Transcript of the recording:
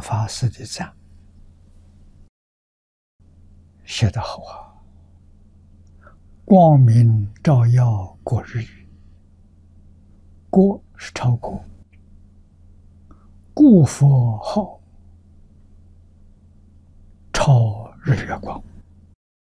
法师的赞，写得好啊！光明照耀过日月，过是超过，故佛号超日月光。